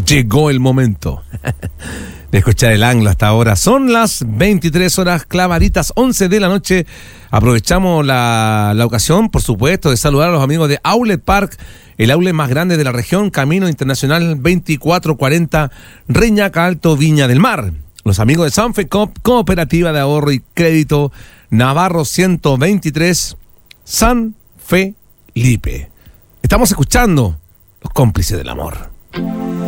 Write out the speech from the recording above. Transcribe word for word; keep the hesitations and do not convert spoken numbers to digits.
Llegó el momento de escuchar el anglo hasta ahora. Son las veintitrés horas clavaditas, once de la noche. Aprovechamos la, la ocasión, por supuesto, de saludar a los amigos de Outlet Park, el outlet más grande de la región, Camino Internacional veinticuatro cuarenta, Reñaca Alto, Viña del Mar. Los amigos de Sanfe Coop, Cooperativa de Ahorro y Crédito, Navarro ciento veintitrés, San Felipe. Estamos escuchando Los Cómplices del Amor.